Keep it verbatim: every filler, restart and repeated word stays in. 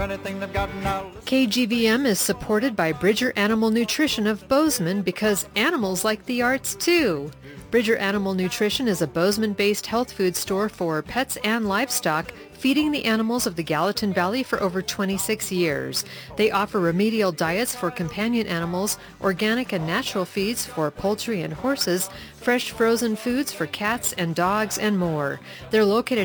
K G V M is supported by Bridger Animal Nutrition of Bozeman because animals like the arts too. Bridger Animal Nutrition is a Bozeman-based health food store for pets and livestock, feeding the animals of the Gallatin Valley for over twenty-six years. They offer remedial diets for companion animals, organic and natural feeds for poultry and horses, fresh frozen foods for cats and dogs, and more. They're located